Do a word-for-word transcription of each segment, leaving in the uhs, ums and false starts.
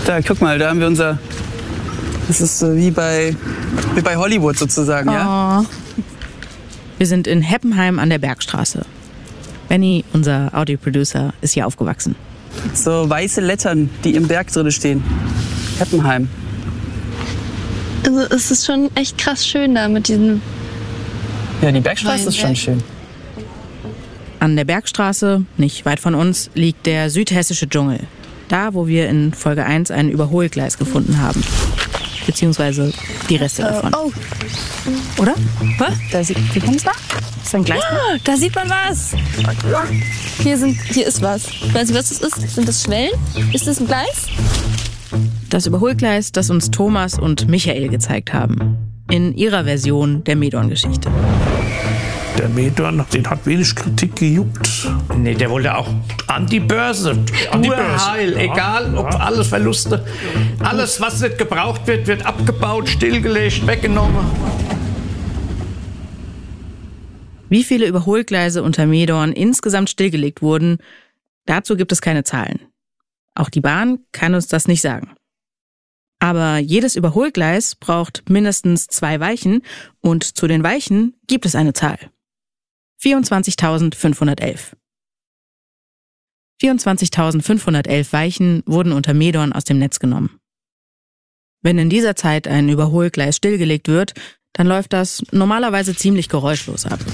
Da, guck mal, da haben wir unser... Das ist so wie bei, wie bei Hollywood sozusagen, oh. ja? Wir sind in Heppenheim an der Bergstraße. Benny, unser Audioproducer, ist hier aufgewachsen. So weiße Lettern, die im Berg drin stehen. Heppenheim. Also es ist schon echt krass schön da mit diesen... Ja, die Bergstraße ist schon schön. An der Bergstraße, nicht weit von uns, liegt der südhessische Dschungel. Da, wo wir in Folge eins ein Überholgleis gefunden haben. Beziehungsweise die Reste uh, davon. Oh. Oder? Was? Da sieht, wie kommt's da? Ist ein Gleis? Oh, da sieht man was. Hier, sind, hier ist was. Weißt du, was das ist? Sind das Schwellen? Ist das ein Gleis? Das Überholgleis, das uns Thomas und Michael gezeigt haben. In ihrer Version der Medorn-Geschichte. Der Medorn, den hat wenig Kritik gejuckt. Nee, der wollte auch an die Börse. An die Börse. Heil, ja. Egal, ob alle Verluste. Alles, was nicht gebraucht wird, wird abgebaut, stillgelegt, weggenommen. Wie viele Überholgleise unter Medorn insgesamt stillgelegt wurden, dazu gibt es keine Zahlen. Auch die Bahn kann uns das nicht sagen. Aber jedes Überholgleis braucht mindestens zwei Weichen und zu den Weichen gibt es eine Zahl. vierundzwanzigtausendfünfhundertelf. vierundzwanzigtausendfünfhundertelf Weichen wurden unter Medorn aus dem Netz genommen. Wenn in dieser Zeit ein Überholgleis stillgelegt wird, dann läuft das normalerweise ziemlich geräuschlos ab.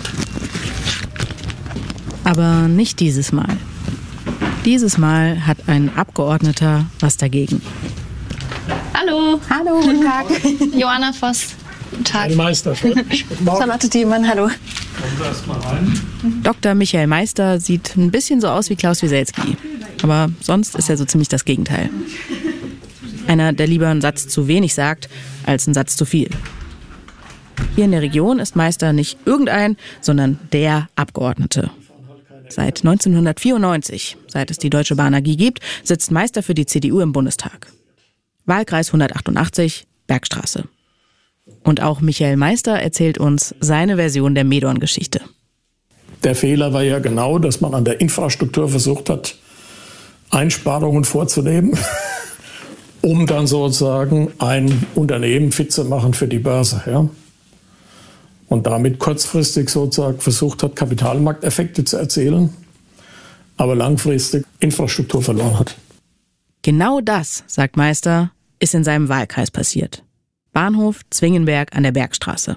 Aber nicht dieses Mal. Dieses Mal hat ein Abgeordneter was dagegen. Hallo. Hallo, guten Tag. Johanna Voss. Guten Tag. Herr Meister. Charlotte Diemann, hallo. Kommen Sie erst mal rein. Doktor Michael Meister sieht ein bisschen so aus wie Klaus Wieselski. Aber sonst ist er so ziemlich das Gegenteil. Einer, der lieber einen Satz zu wenig sagt, als einen Satz zu viel. Hier in der Region ist Meister nicht irgendein, sondern der Abgeordnete. Seit neunzehnhundertvierundneunzig, seit es die Deutsche Bahn A G gibt, sitzt Meister für die C D U im Bundestag. Wahlkreis hundertachtundachtzig, Bergstraße. Und auch Michael Meister erzählt uns seine Version der Medorn-Geschichte. Der Fehler war ja genau, dass man an der Infrastruktur versucht hat, Einsparungen vorzunehmen, um dann sozusagen ein Unternehmen fit zu machen für die Börse. Ja? Und damit kurzfristig sozusagen versucht hat, Kapitalmarkteffekte zu erzielen, aber langfristig Infrastruktur verloren hat. Genau das, sagt Meister, ist in seinem Wahlkreis passiert. Bahnhof Zwingenberg an der Bergstraße.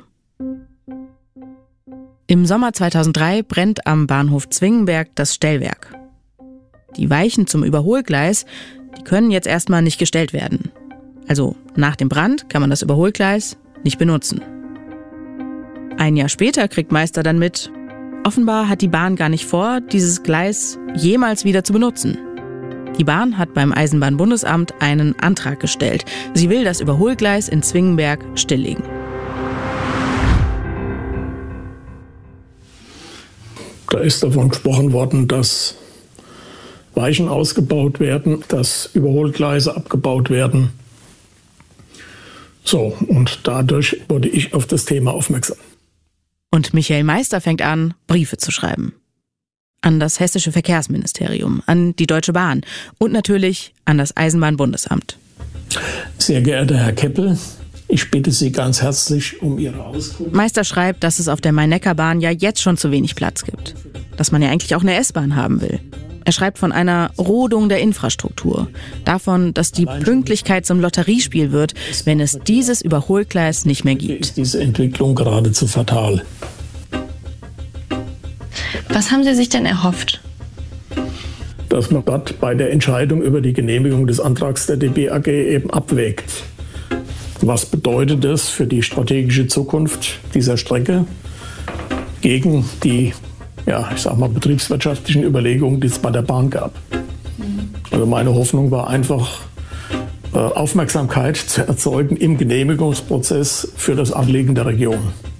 Im Sommer zweitausenddrei brennt am Bahnhof Zwingenberg das Stellwerk. Die Weichen zum Überholgleis, die können jetzt erstmal nicht gestellt werden. Also nach dem Brand kann man das Überholgleis nicht benutzen. Ein Jahr später kriegt Meister dann mit, offenbar hat die Bahn gar nicht vor, dieses Gleis jemals wieder zu benutzen. Die Bahn hat beim Eisenbahnbundesamt einen Antrag gestellt. Sie will das Überholgleis in Zwingenberg stilllegen. Da ist davon gesprochen worden, dass Weichen ausgebaut werden, dass Überholgleise abgebaut werden. So, und dadurch wurde ich auf das Thema aufmerksam. Und Michael Meister fängt an, Briefe zu schreiben. An das Hessische Verkehrsministerium, an die Deutsche Bahn und natürlich an das Eisenbahnbundesamt. Sehr geehrter Herr Keppel, ich bitte Sie ganz herzlich um Ihre Auskunft. Meister schreibt, dass es auf der Main-Neckar-Bahn ja jetzt schon zu wenig Platz gibt. Dass man ja eigentlich auch eine S-Bahn haben will. Er schreibt von einer Rodung der Infrastruktur. Davon, dass die Pünktlichkeit zum Lotteriespiel wird, wenn es dieses Überholgleis nicht mehr gibt. Ist diese Entwicklung geradezu fatal. Was haben Sie sich denn erhofft? Dass man dort bei der Entscheidung über die Genehmigung des Antrags der D B A G eben abwägt. Was bedeutet das für die strategische Zukunft dieser Strecke gegen die, ja, ich sag mal, betriebswirtschaftlichen Überlegungen, die es bei der Bahn gab? Also meine Hoffnung war einfach, Aufmerksamkeit zu erzeugen im Genehmigungsprozess für das Anliegen der Region.